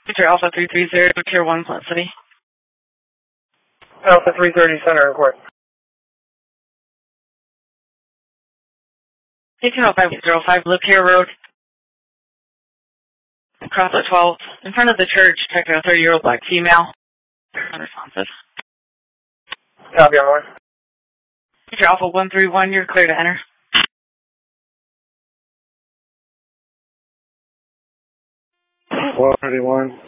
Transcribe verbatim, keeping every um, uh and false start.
Victor Alpha three three zero, Tier one, Plant City. Alpha three thirty, Center in Court. eighteen oh five oh five, Lapeer Road. Across at twelve. In front of the church, check a thirty-year-old black female. Unresponsive. Copy on one. Victor Alpha one three one, you're clear to enter. one thirty-one.